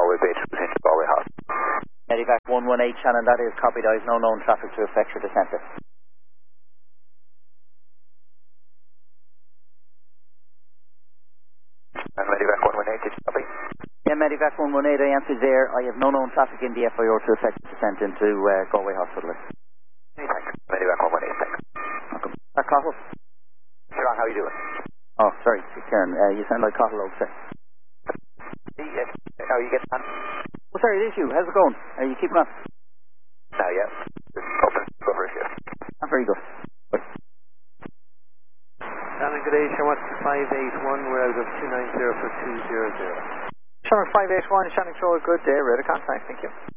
Galway Bay to into Galway Hospital. Medivac 118, Shannon, that is copied. I have no known traffic to affect your descent. And Medivac 118, did you copy? Yeah, Medivac 118, I answered there. I have no known traffic in the FIO to affect your descent into Galway Hospital. Thanks. Medivac 118, thanks. Welcome. Cottle? Sean, how are you doing? Oh, sorry, Karen. You sound like Cottle Oak, sir. Yes. How are you getting on? Oh, sorry, it is you. How's it going? Are you keeping on? No, yeah. Open for a shift. Very good. Shannon, good day. Sherwood 581. We're out of 290 for 200. Sherwood 581, Shannon Shore, good day. Radar contact, thank you.